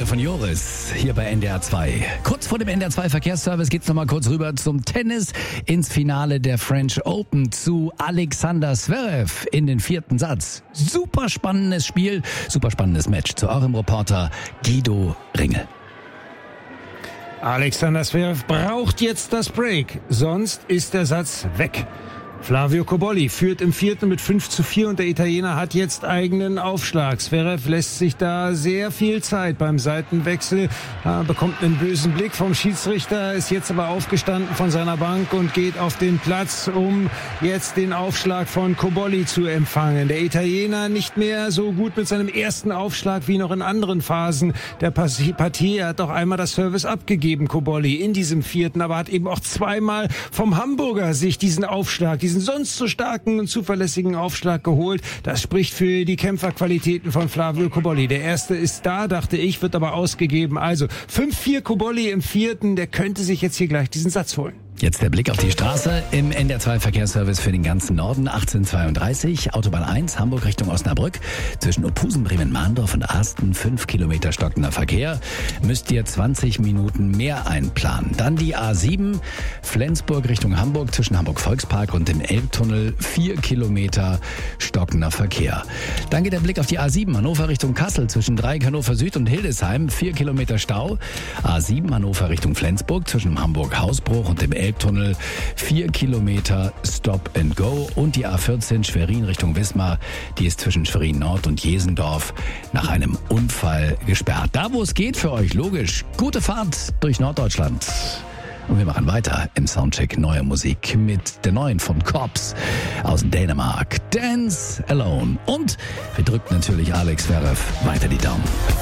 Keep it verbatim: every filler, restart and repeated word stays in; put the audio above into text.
von Joris hier bei N D R zwei. Kurz vor dem N D R zwei Verkehrsservice geht's noch mal kurz rüber zum Tennis ins Finale der French Open zu Alexander Zverev in den vierten Satz. Super spannendes Spiel, super spannendes Match. Zu eurem Reporter Guido Ringel. Alexander Zverev braucht jetzt das Break, sonst ist der Satz weg. Flavio Cobolli führt im vierten mit fünf zu vier und der Italiener hat jetzt eigenen Aufschlag. Zverev lässt sich da sehr viel Zeit beim Seitenwechsel, äh, bekommt einen bösen Blick vom Schiedsrichter, ist jetzt aber aufgestanden von seiner Bank und geht auf den Platz, um jetzt den Aufschlag von Cobolli zu empfangen. Der Italiener nicht mehr so gut mit seinem ersten Aufschlag wie noch in anderen Phasen der Partie. Er hat doch einmal das Service abgegeben, Cobolli, in diesem vierten, aber hat eben auch zweimal vom Hamburger sich diesen Aufschlag, diesen sonst so starken und zuverlässigen Aufschlag geholt. Das spricht für die Kämpferqualitäten von Flavio Cobolli. Der erste ist da, dachte ich, wird aber ausgegeben. Also fünf vier Cobolli im vierten, der könnte sich jetzt hier gleich diesen Satz holen. Jetzt der Blick auf die Straße im N D R zwei Verkehrsservice für den ganzen Norden. achtzehnhundertzweiunddreißig, Autobahn eins, Hamburg Richtung Osnabrück. Zwischen Opusen, Bremen-Mahndorf und Arsten, fünf Kilometer stockender Verkehr. Müsst ihr zwanzig Minuten mehr einplanen. Dann die A sieben, Flensburg Richtung Hamburg, zwischen Hamburg-Volkspark und dem Elbtunnel, vier Kilometer stockender Verkehr. Dann geht der Blick auf die A sieben, Hannover Richtung Kassel, zwischen Dreieck Hannover Süd und Hildesheim, vier Kilometer Stau. A sieben, Hannover Richtung Flensburg, zwischen Hamburg-Hausbruch und dem Elbtunnel, vier Kilometer Stop and Go. Und die A vierzehn Schwerin Richtung Wismar, die ist zwischen Schwerin Nord und Jesendorf nach einem Unfall gesperrt. Da, wo es geht für euch, logisch. Gute Fahrt durch Norddeutschland. Und wir machen weiter im Soundcheck neue Musik mit der neuen von Cops aus Dänemark. Dance Alone. Und wir drücken natürlich Alex Zverev weiter die Daumen.